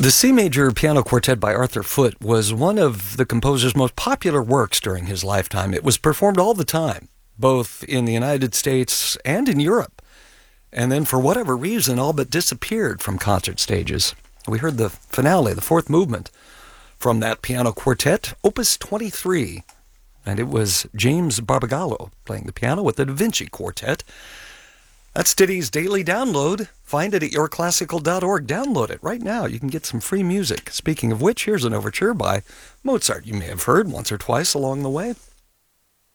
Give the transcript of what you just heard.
The C major piano quartet by Arthur Foote was one of the composer's most popular works during his lifetime. It was performed all the time, both in the United States and in Europe, and then for whatever reason all but disappeared from concert stages. We heard the finale, the fourth movement, from that piano quartet, Opus 23, and it was James Barbagallo playing the piano with the Da Vinci Quartet. That's Ditty's Daily Download. Find it at yourclassical.org. Download it right now. You can get some free music. Speaking of which, here's an overture by Mozart you may have heard once or twice along the way.